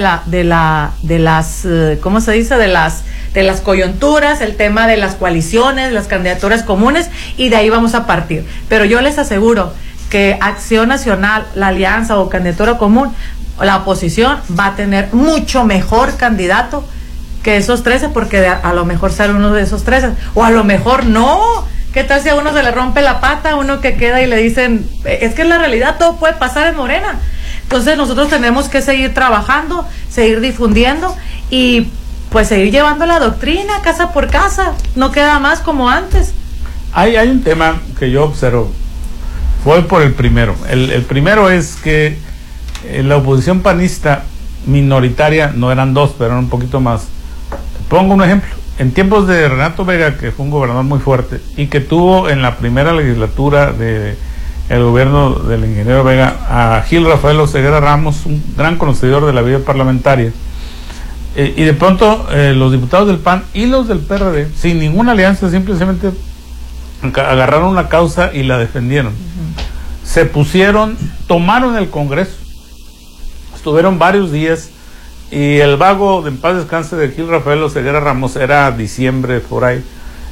B: las ¿cómo se dice? De las coyunturas, el tema de las coaliciones, las candidaturas comunes, y de ahí vamos a partir. Pero yo les aseguro que Acción Nacional, la alianza o candidatura común, la oposición va a tener mucho mejor candidato que esos 13, porque a lo mejor sale uno de esos 13, o a lo mejor no. ¿Qué tal si a uno se le rompe la pata, uno que queda y le dicen, es que en la realidad todo puede pasar en Morena? Entonces nosotros tenemos que seguir trabajando, seguir difundiendo y pues seguir llevando la doctrina casa por casa, no queda más como antes.
C: Hay un tema que yo observo, voy por el primero. El primero es que la oposición panista minoritaria, no eran dos, pero eran un poquito más. Pongo un ejemplo. En tiempos de Renato Vega, que fue un gobernador muy fuerte y que tuvo en la primera legislatura del gobierno del ingeniero Vega a Gil Rafael Oseguera Ramos, un gran conocedor de la vida parlamentaria, y de pronto los diputados del PAN y los del PRD, sin ninguna alianza, simplemente agarraron una causa y la defendieron. Se pusieron, tomaron el Congreso, estuvieron varios días. Y el vago de en paz descanse de Gil Rafael Oseguera Ramos, era diciembre por ahí,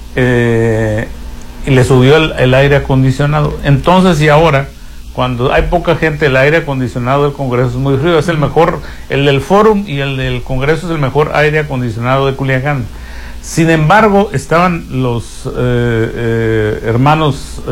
C: y le subió el aire acondicionado. Entonces, y ahora, cuando hay poca gente, el aire acondicionado del Congreso es muy frío. Es el mejor, el del Fórum y el del Congreso es el mejor aire acondicionado de Culiacán. Sin embargo, estaban los hermanos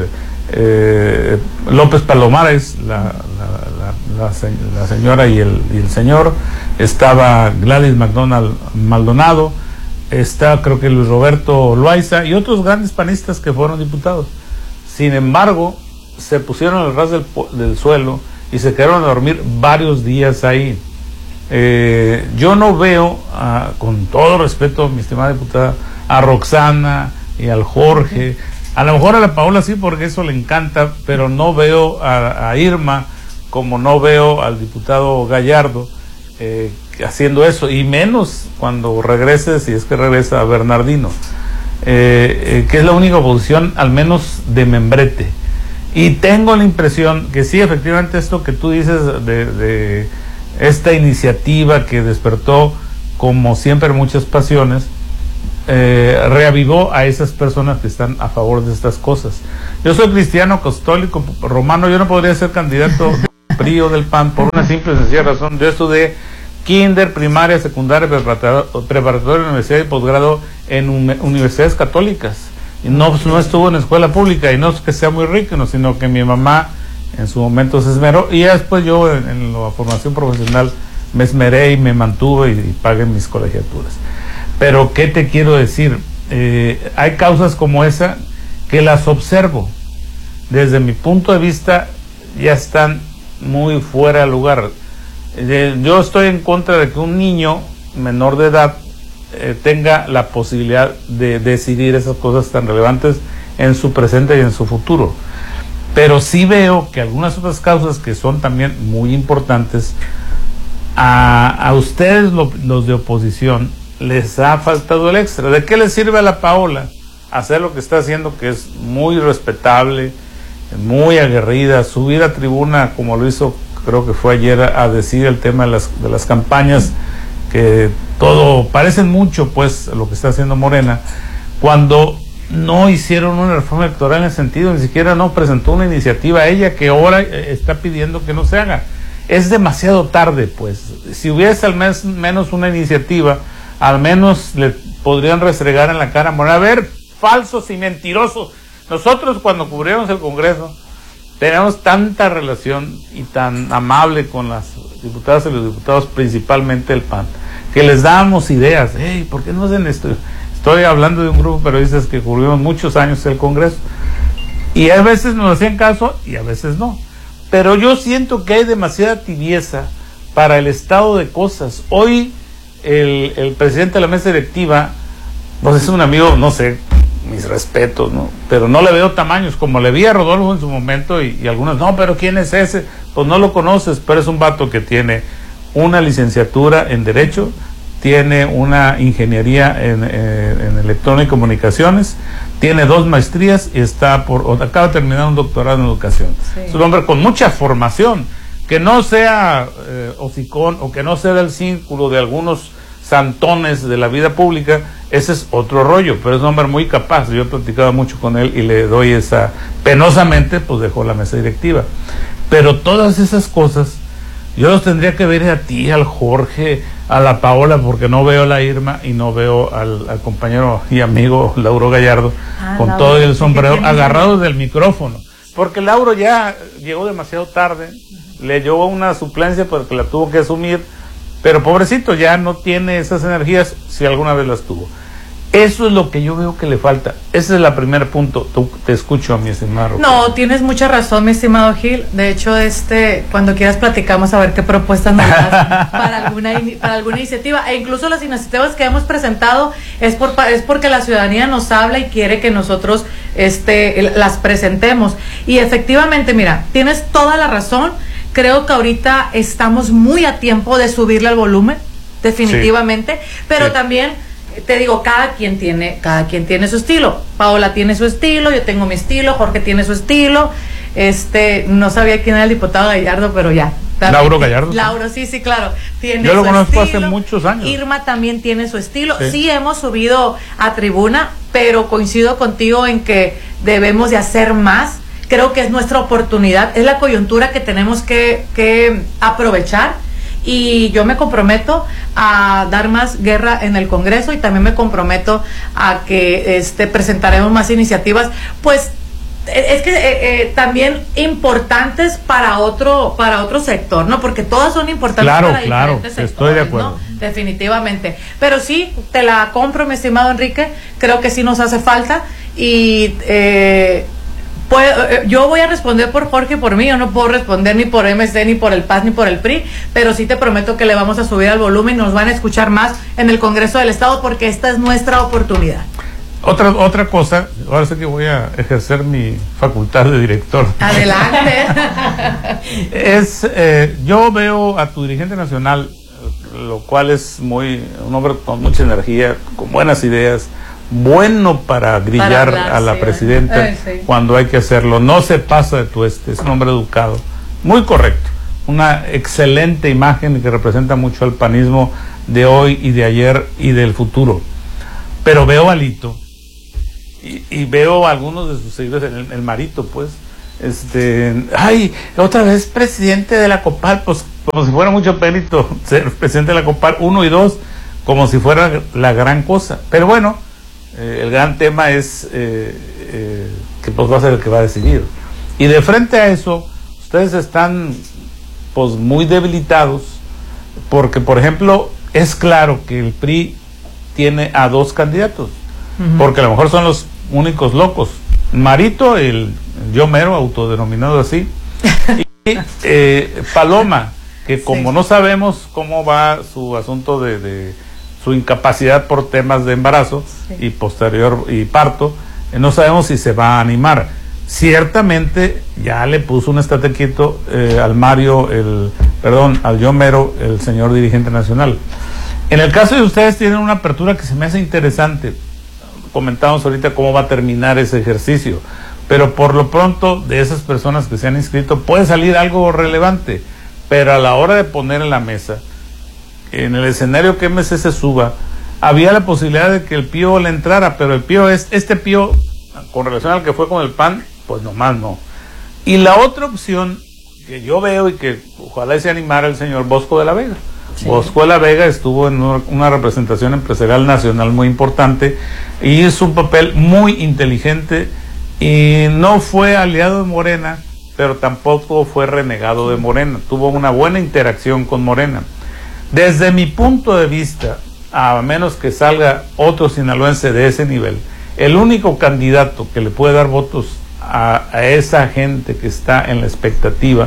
C: López Palomares, la señora y el señor, estaba Gladys Maldonado, está creo que Luis Roberto Loaiza y otros grandes panistas que fueron diputados. Sin embargo, se pusieron al ras del suelo y se quedaron a dormir varios días ahí. Yo no veo, con todo respeto, mi estimada diputada, a Roxana y al Jorge, a lo mejor a la Paola sí, porque eso le encanta, pero no veo a Irma, como no veo al diputado Gallardo, haciendo eso, y menos cuando regrese, si es que regresa, a Bernardino, que es la única oposición, al menos de membrete. Y tengo la impresión que sí, efectivamente, esto que tú dices de esta iniciativa que despertó, como siempre, muchas pasiones, reavivó a esas personas que están a favor de estas cosas. Yo soy cristiano, católico, romano, yo no podría ser candidato del PRI o del PAN por una simple y sencilla razón. Yo estudié kinder, primaria, secundaria, preparatoria, universidad y posgrado en universidades católicas. Y no estuvo en escuela pública, y no es que sea muy rico, sino que mi mamá en su momento se esmeró, y ya después yo en la formación profesional me esmeré y me mantuve y pagué mis colegiaturas. Pero ¿qué te quiero decir? Hay causas como esa que las observo. Desde mi punto de vista ya están muy fuera de lugar. Yo estoy en contra de que un niño menor de edad tenga la posibilidad de decidir esas cosas tan relevantes en su presente y en su futuro. Pero sí veo que algunas otras causas que son también muy importantes, a ustedes los de oposición les ha faltado el extra. ¿De qué les sirve a la Paola hacer lo que está haciendo, que es muy respetable, muy aguerrida, subir a tribuna como lo hizo, creo que fue ayer, a decir el tema de las campañas, que todo parecen mucho pues lo que está haciendo Morena, cuando no hicieron una reforma electoral en ese sentido, ni siquiera no presentó una iniciativa ella, que ahora está pidiendo que no se haga? Es demasiado tarde, pues. Si hubiese al menos una iniciativa, al menos le podrían restregar en la cara a Morena: a ver, falsos y mentirosos. Nosotros, cuando cubríamos el Congreso, teníamos tanta relación y tan amable con las diputadas y los diputados, principalmente el PAN, que les dábamos ideas. Hey, ¿por qué no hacen esto? Estoy hablando de un grupo de periodistas que cubrimos muchos años el Congreso, y a veces nos hacían caso y a veces no. Pero yo siento que hay demasiada tibieza para el estado de cosas. Hoy el presidente de la mesa directiva, pues es un amigo, no sé, mis respetos, ¿no? Pero no le veo tamaños, como le vi a Rodolfo en su momento, y algunos, no, pero ¿quién es ese? Pues no lo conoces, pero es un vato que tiene una licenciatura en Derecho, tiene una ingeniería en electrónica y comunicaciones, tiene 2 maestrías y acaba de terminar un doctorado en educación. Sí. Es un hombre con mucha formación. Que no sea hocicón, o que no sea del círculo de algunos santones de la vida pública, ese es otro rollo, pero es un hombre muy capaz. Yo he platicado mucho con él y le doy esa... Penosamente, pues dejó la mesa directiva. Pero todas esas cosas, yo los tendría que ver a ti, al Jorge, a la Paola, porque no veo a la Irma y no veo al compañero y amigo Lauro Gallardo, con Lauro, todo el sombrero, agarrado del micrófono. Porque Lauro ya llegó demasiado tarde, le llevó una suplencia porque la tuvo que asumir, pero pobrecito, ya no tiene esas energías, si alguna vez las tuvo. Eso es lo que yo veo que le falta. Ese es el primer punto. Te escucho, mi estimado.
B: No, tienes mucha razón, mi estimado Gil. De hecho, cuando quieras platicamos a ver qué propuestas nos das para alguna iniciativa. E incluso las iniciativas que hemos presentado es porque la ciudadanía nos habla y quiere que nosotros las presentemos. Y efectivamente, mira, tienes toda la razón. Creo que ahorita estamos muy a tiempo de subirle al volumen, definitivamente, sí. Pero sí. También te digo, cada quien tiene su estilo. Paola tiene su estilo, yo tengo mi estilo, Jorge tiene su estilo. No sabía quién era el diputado Gallardo, pero ya.
C: Lauro Gallardo.
B: Lauro, sí, claro.
C: Yo lo conozco hace muchos años.
B: Irma también tiene su estilo. Sí, hemos subido a tribuna, pero coincido contigo en que debemos de hacer más. Creo que es nuestra oportunidad, es la coyuntura que tenemos que aprovechar, y yo me comprometo a dar más guerra en el Congreso, y también me comprometo a que presentaremos más iniciativas, pues es que también importantes para otro sector, ¿no? Porque todas son importantes para diferentes sectores.
C: Estoy de acuerdo.
B: ¿No? Definitivamente. Pero sí, te la compro, mi estimado Enrique, creo que sí nos hace falta, y yo voy a responder por Jorge y por mí. Yo no puedo responder ni por MC, ni por el PAS, ni por el PRI, pero sí te prometo que le vamos a subir al volumen y nos van a escuchar más en el Congreso del Estado, porque esta es nuestra oportunidad.
C: Otra cosa, ahora sé que voy a ejercer mi facultad de director.
B: Adelante.
C: Yo veo a tu dirigente nacional, lo cual es un hombre con mucha energía, con buenas ideas, bueno para grillar
B: hablar,
C: a la presidenta
B: sí.
C: cuando hay que hacerlo, no se pasa de tueste, es un hombre educado, muy correcto, una excelente imagen que representa mucho al panismo de hoy y de ayer y del futuro. Pero veo a Alito y veo a algunos de sus seguidores, el Marito, pues, ay, otra vez presidente de la COPAL, pues como si fuera mucho mérito ser presidente de la COPAL 1 y 2, como si fuera la gran cosa. Pero bueno, el gran tema es que pues va a ser el que va a decidir. Y de frente a eso, ustedes están pues muy debilitados, porque por ejemplo, es claro que el PRI tiene a 2 candidatos, porque a lo mejor son los únicos locos. Marito, el yo mero, autodenominado así, y Paloma, que como no sabemos cómo va su asunto de su incapacidad por temas de embarazo y posterior y parto, no sabemos si se va a animar. Ciertamente ya le puso un estate quieto al yo mero, el señor dirigente nacional. En el caso de ustedes tienen una apertura que se me hace interesante. Comentamos ahorita cómo va a terminar ese ejercicio, pero por lo pronto de esas personas que se han inscrito puede salir algo relevante, pero a la hora de poner en la mesa, en el escenario que MC se suba, había la posibilidad de que el Pío le entrara, pero el Pío este Pío, con relación al que fue con el PAN, pues nomás no. Y la otra opción que yo veo y que ojalá se animara el señor Bosco de la Vega. Sí. Bosco de la Vega estuvo en una representación empresarial nacional muy importante y hizo un papel muy inteligente y no fue aliado de Morena, pero tampoco fue renegado de Morena, tuvo una buena interacción con Morena. Desde mi punto de vista, a menos que salga otro sinaloense de ese nivel, el único candidato que le puede dar votos a esa gente que está en la expectativa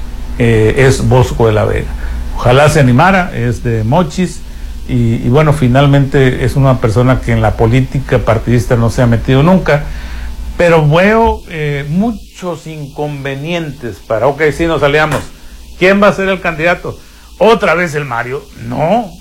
C: es Bosco de la Vega. Ojalá se animara, es de Mochis y bueno, finalmente es una persona que en la política partidista no se ha metido nunca, pero veo muchos inconvenientes para, si nos aliamos, ¿quién va a ser el candidato? ¿Otra vez el Mario? No.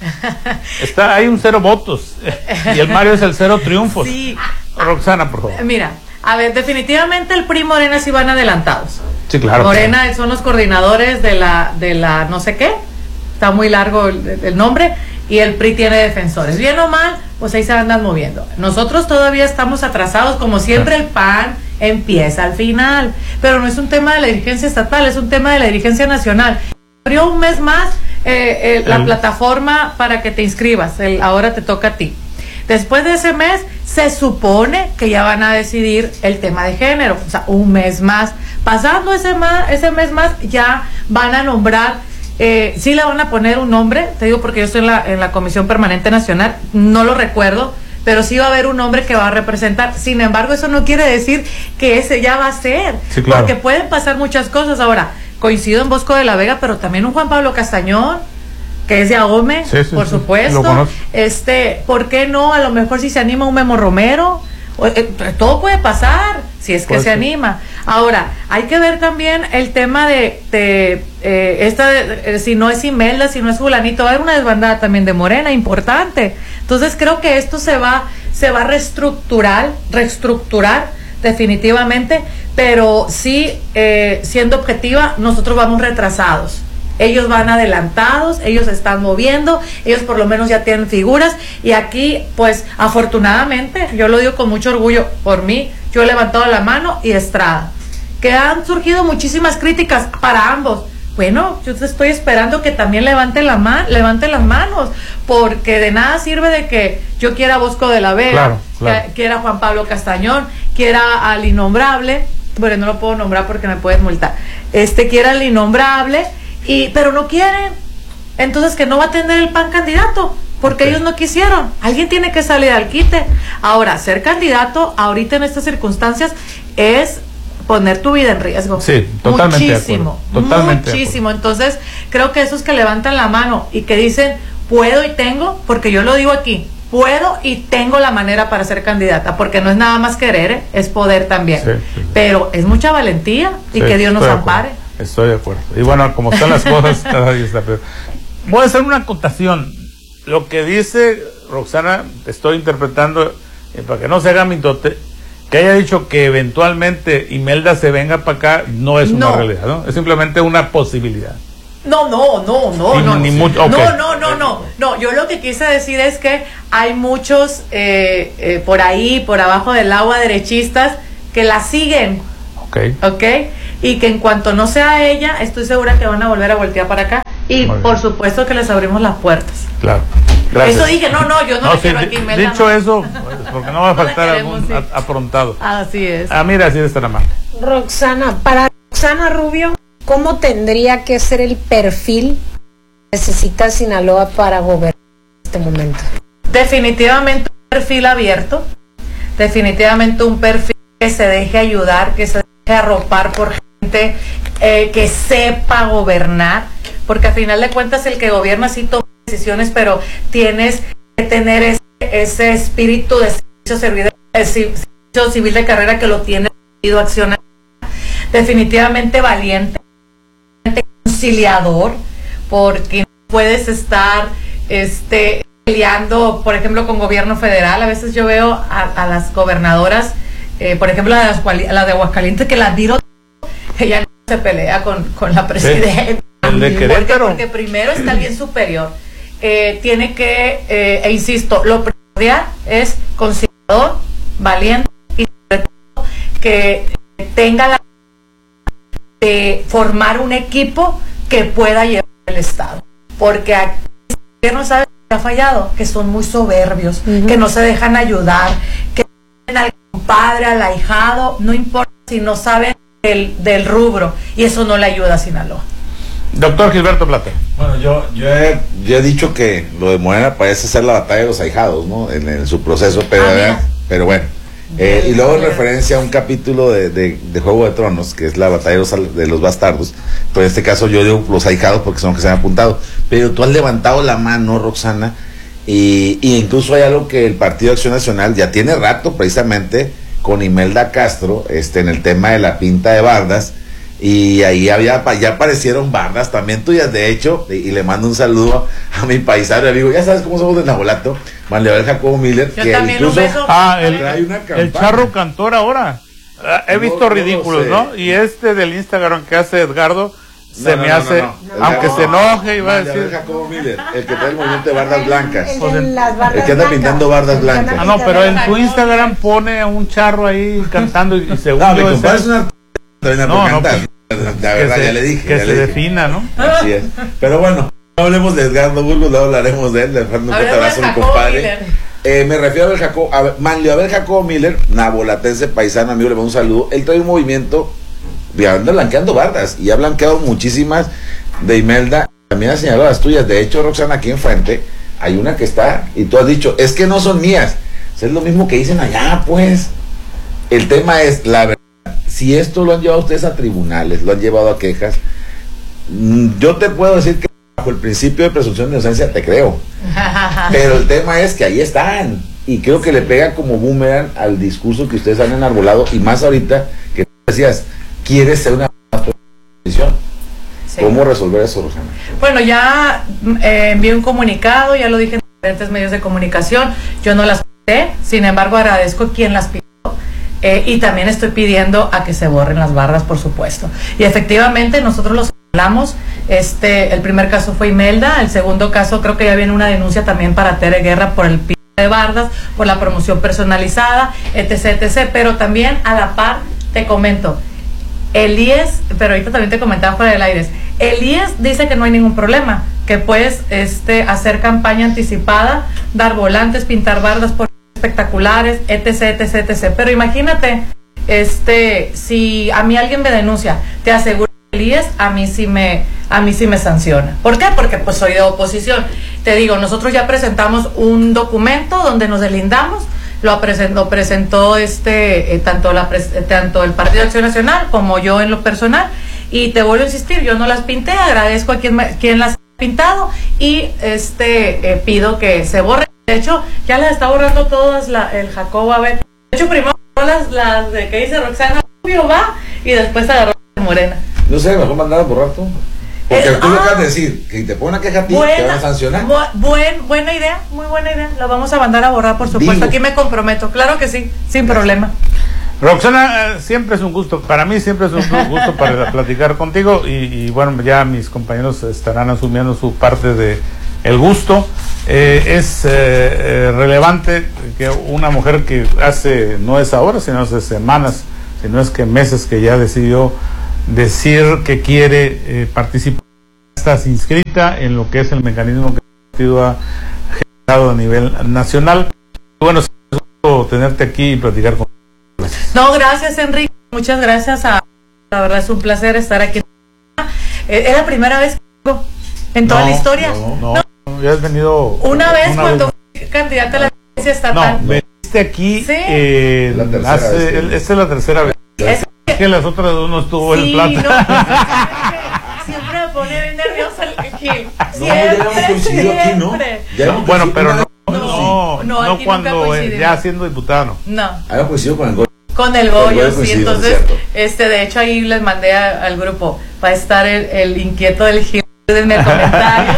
C: Hay un 0 votos y el Mario es el 0 triunfos.
B: Sí.
C: Roxana, por favor.
B: Mira, a ver, definitivamente el PRI y Morena sí van adelantados.
C: Sí, claro.
B: Morena son los coordinadores de la no sé qué, está muy largo el nombre, y el PRI tiene defensores. Bien o mal, pues ahí se andan moviendo. Nosotros todavía estamos atrasados, como siempre el PAN empieza al final, pero no es un tema de la dirigencia estatal, es un tema de la dirigencia nacional. Abrió un mes más la plataforma para que te inscribas, ahora te toca a ti. Después de ese mes, se supone que ya van a decidir el tema de género, o sea, un mes más. Pasando ese mes más, ya van a nombrar, sí le van a poner un nombre, te digo porque yo estoy en la Comisión Permanente Nacional, no lo recuerdo, pero sí va a haber un hombre que va a representar. Sin embargo, eso no quiere decir que ese ya va a ser, sí, claro, porque pueden pasar muchas cosas. Ahora, coincido en Bosco de la Vega, pero también un Juan Pablo Castañón, que es de Ahome, sí, por supuesto. ¿Por qué no? A lo mejor si se anima un Memo Romero, todo puede pasar, si es que se anima. Ahora, hay que ver también el tema de si no es Imelda, si no es fulanito, va a haber una desbandada también de Morena, importante. Entonces creo que esto se va a reestructurar definitivamente, pero sí, siendo objetiva, nosotros vamos retrasados. Ellos van adelantados, ellos se están moviendo, ellos por lo menos ya tienen figuras, y aquí, pues, afortunadamente, yo lo digo con mucho orgullo por mí, yo he levantado la mano y Estrada, que han surgido muchísimas críticas para ambos. Bueno, yo estoy esperando que también levante las manos, porque de nada sirve de que yo quiera a Bosco de la Vega, claro. Quiera a Juan Pablo Castañón, quiera al innombrable, bueno, no lo puedo nombrar porque me pueden multar, quiera al innombrable, pero no quieren, entonces que no va a tener el PAN candidato, porque ellos no quisieron. Alguien tiene que salir al quite. Ahora, ser candidato ahorita en estas circunstancias es poner tu vida en riesgo.
C: Sí, totalmente. Muchísimo,
B: muchísimo. Entonces, creo que esos que levantan la mano y que dicen puedo y tengo, porque yo lo digo aquí, puedo y tengo la manera para ser candidata, porque no es nada más querer, es poder también. Sí. Pero es mucha valentía y que Dios nos ampare.
C: Estoy de acuerdo. Y bueno, como están las cosas, cada día está peor. Voy a hacer una acotación. Lo que dice Roxana, estoy interpretando, para que no se haga mitote, que haya dicho que eventualmente Imelda se venga para acá, no es una realidad, ¿no? Es simplemente una posibilidad.
B: No. Yo lo que quise decir es que hay muchos por ahí, por abajo del agua, derechistas que la siguen. Ok. Y que en cuanto no sea ella, estoy segura que van a volver a voltear para acá. Y por supuesto que les abrimos las puertas.
C: Claro. Gracias.
B: Eso dije, yo no quiero aquí.
C: Dicho eso, porque no va a faltar algún aprontado.
B: Así es.
C: Mira, así es tan amable.
D: Roxana, para Roxana Rubio, ¿cómo tendría que ser el perfil que necesita Sinaloa para gobernar en este momento?
B: Definitivamente un perfil abierto, definitivamente un perfil que se deje ayudar, que se deje arropar por gente que sepa gobernar, porque al final de cuentas el que gobierna sí toma decisiones, pero tienes que tener ese espíritu de servicio civil de carrera que lo tiene ido a accionar. Definitivamente valiente, conciliador, porque no puedes estar peleando, por ejemplo, con gobierno federal. A veces yo veo a las gobernadoras, por ejemplo, la de Aguascalientes, que la admiro, ella no se pelea con la presidenta.
C: El de Querétaro.
B: Porque primero está el bien superior. Tiene que, insisto, lo primordial es conciliador, valiente y sobre todo que tenga la de formar un equipo que pueda llevar el Estado. Porque aquí el gobierno sabe que ha fallado, que son muy soberbios, que no se dejan ayudar, que tienen al compadre, al ahijado, no importa si no saben del rubro, y eso no le ayuda a Sinaloa.
C: Doctor Gilberto Plata.
A: Bueno, yo he dicho que lo de Morena parece ser la batalla de los ahijados, ¿no? En su proceso, pero bueno. Y luego en referencia a un capítulo de Juego de Tronos, que es la batalla de los bastardos, pero en este caso yo digo los ahijados porque son los que se han apuntado. Pero tú has levantado la mano, Roxana, y incluso hay algo que el Partido de Acción Nacional ya tiene rato precisamente con Imelda Castro, en el tema de la pinta de bardas. Y ahí ya aparecieron bardas también tuyas, de hecho, y le mando un saludo a mi paisano y amigo, ya sabes cómo somos de Nabolato, Manleabel Jacobo Miller,
B: yo
A: que incluso
C: el charro cantor ahora. He visto ridículos, ¿no? Y del Instagram que hace Edgardo, se me hace, aunque se enoje, iba a decir.
A: Jacobo Miller, el que trae el movimiento de bardas blancas.
D: El
A: que anda pintando bardas blancas.
C: No, pero en tu Instagram pone a un charro ahí cantando y según
A: mi compadre es una la verdad, ya le dije.
C: Que se defina, ¿no?
A: Así es. Pero bueno, no hablemos de Edgardo Burgos, luego hablaremos de él. Le mando un fuerte abrazo a mi compadre. Me refiero a Manleabel Jacobo Miller, nabolatense, paisano, amigo, le mando un saludo. Él trae un movimiento, anda blanqueando bardas, y ha blanqueado muchísimas de Imelda. También ha señalado las tuyas. De hecho, Roxana, aquí enfrente hay una que está, y tú has dicho, es que no son mías. Es lo mismo que dicen allá, pues. El tema es, la verdad, si esto lo han llevado ustedes a tribunales, lo han llevado a quejas, yo te puedo decir que bajo el principio de presunción de inocencia te creo, pero el tema es que ahí están, y creo que le pega como boomerang al discurso que ustedes han enarbolado, y más ahorita que tú decías, quieres ser una oposición. Sí. ¿Cómo resolver eso, Rosana?
B: Bueno, ya envié un comunicado, ya lo dije en diferentes medios de comunicación, yo no las pide, sin embargo agradezco quien las pidió. Y también estoy pidiendo a que se borren las bardas, por supuesto. Y efectivamente nosotros los hablamos. El primer caso fue Imelda, el segundo caso creo que ya viene una denuncia también para Tere Guerra por el piso de bardas, por la promoción personalizada, etc. Pero también a la par te comento, el IES, pero ahorita también te comentaba fuera del aire, el IES dice que no hay ningún problema, que puedes hacer campaña anticipada, dar volantes, pintar bardas por espectaculares, etc. Pero imagínate, si a mí alguien me denuncia, te aseguro que el IES a mí sí me sanciona. ¿Por qué? Porque pues soy de oposición. Te digo, nosotros ya presentamos un documento donde nos deslindamos, lo presentó tanto el Partido de Acción Nacional como yo en lo personal, y te vuelvo a insistir, yo no las pinté, agradezco a quien las ha pintado, y pido que se borre. De hecho, ya las está borrando todas el Jacobo. A ver, de hecho, primero las de que dice Roxana Rubio va, y después agarró de Morena.
A: No sé, mejor mandar a borrar tú. Porque tú lo acabas de decir, que si te ponen una queja a ti, te van a sancionar.
B: Buena idea, muy buena idea. La vamos a mandar a borrar, por supuesto. Aquí me comprometo, claro que sí, sin problema.
C: Roxana, siempre es un gusto, para mí siempre es un gusto para platicar contigo y bueno, ya mis compañeros estarán asumiendo su parte de el gusto. Es relevante que una mujer que no es ahora, sino hace semanas, si no es que meses, que ya decidió decir que quiere participar, estás inscrita en lo que es el mecanismo que el partido ha generado a nivel nacional. Bueno, es un gusto tenerte aquí y platicar contigo.
B: No, gracias, Enrique. Muchas gracias. La verdad es un placer estar aquí. Es la primera vez que vengo en toda la historia.
C: No, ya has venido
B: una vez cuando fui candidata a la presidencia estatal.
C: No, veniste aquí.
B: ¿Sí?
C: Esta es la tercera vez. Es que las otras dos no estuvo en plata.
B: No, siempre me pone bien nerviosa el Gil.
C: Bueno, pero no cuando ya siendo diputado.
B: No.
A: Había coincidido con el Goyo.
B: Con el Goyo, sí. Entonces, de hecho ahí les mandé al grupo para estar el inquieto del Gil en el comentario.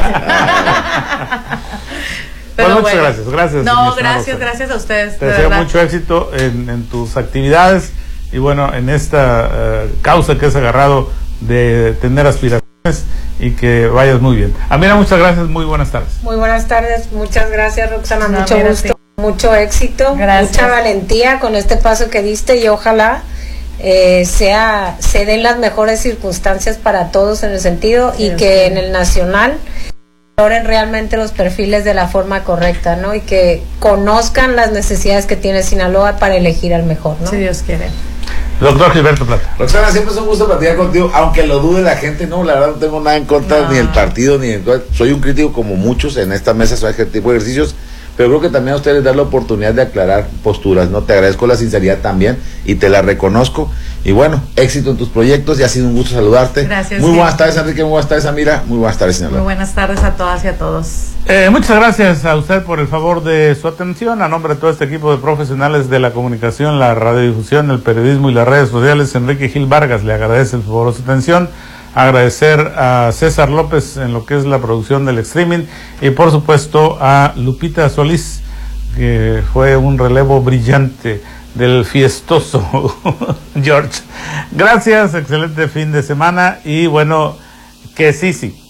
C: Pero muchas gracias.
B: No, gracias a ustedes.
C: Te deseo mucho éxito en tus actividades y bueno, en esta causa que has agarrado de tener aspiraciones y que vayas muy bien. Amira, muchas gracias, muy buenas tardes.
D: Muy buenas tardes, muchas gracias, Roxana, mucho gusto, mucho éxito, mucha valentía con este paso que diste y ojalá se den las mejores circunstancias para todos en el sentido y que en el nacional valoren realmente los perfiles de la forma correcta, ¿no? Y que conozcan las necesidades que tiene Sinaloa para elegir al mejor, ¿no?
B: Si Dios quiere.
C: Doctor Gilberto Plata.
A: Roxana, siempre es un gusto platicar contigo, aunque lo dude la gente. No, la verdad no tengo nada en contra ni del partido, soy un crítico como muchos en esta mesa, soy este tipo de ejercicios, pero creo que también a ustedes les da la oportunidad de aclarar posturas, ¿no? Te agradezco la sinceridad también y te la reconozco. Y bueno, éxito en tus proyectos y ha sido un gusto saludarte.
B: Gracias.
A: Muy buenas tardes, Enrique, muy buenas tardes, Amira, muy buenas tardes, señor.
B: Muy buenas tardes a todas y a todos.
C: Muchas gracias a usted por el favor de su atención. A nombre de todo este equipo de profesionales de la comunicación, la radiodifusión, el periodismo y las redes sociales, Enrique Gil Vargas le agradece el favor de su atención. Agradecer a César López en lo que es la producción del streaming y por supuesto a Lupita Solís, que fue un relevo brillante del fiestoso George. Gracias, excelente fin de semana y bueno, que sí.